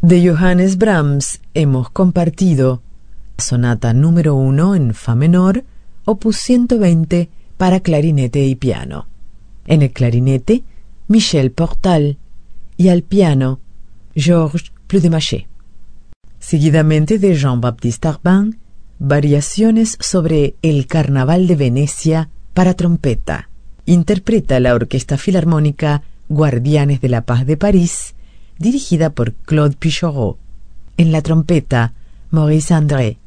De Johannes Brahms hemos compartido Sonata número 1 en Fa menor, opus 120 para clarinete y piano. En el clarinete, Michel Portal, y al piano, Georges Pludemaché. Seguidamente de Jean-Baptiste Arban, variaciones sobre El Carnaval de Venecia para trompeta. Interpreta la Orquesta Filarmónica Guardianes de la Paz de París, dirigida por Claude Pichorot. En la trompeta, Maurice André.